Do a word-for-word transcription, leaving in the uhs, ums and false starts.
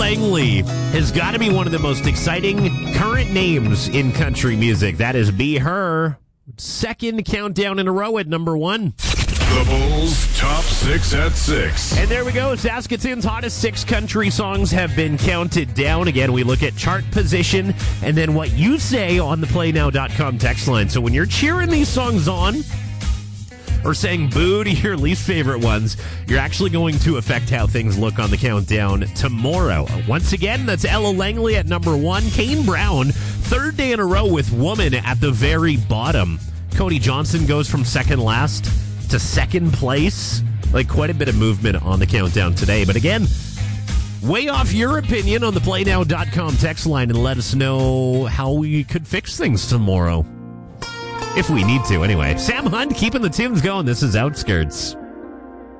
Langley has got to be one of the most exciting current names in country music. That is Be Her. Second countdown in a row at number one. The Bulls' top six at six. And there we go. Saskatoon's hottest six country songs have been counted down. Again, we look at chart position and then what you say on the play now dot com text line. So when you're cheering these songs on or saying boo to your least favorite ones, you're actually going to affect how things look on the countdown tomorrow. Once again, that's Ella Langley at number one. Kane Brown, third day in a row with Woman at the very bottom. Cody Johnson goes from second last to second place. Like, quite a bit of movement on the countdown today. But again, weigh off your opinion on the play now dot com text line and let us know how we could fix things tomorrow. If we need to, anyway. Sam Hunt keeping the tunes going. This is Outskirts.